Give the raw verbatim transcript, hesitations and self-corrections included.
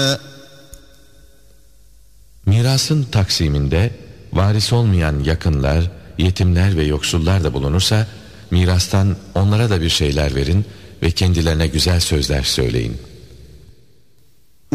Mirasın taksiminde varis olmayan yakınlar, yetimler ve yoksullar da bulunursa mirastan onlara da bir şeyler verin ve kendilerine güzel sözler söyleyin.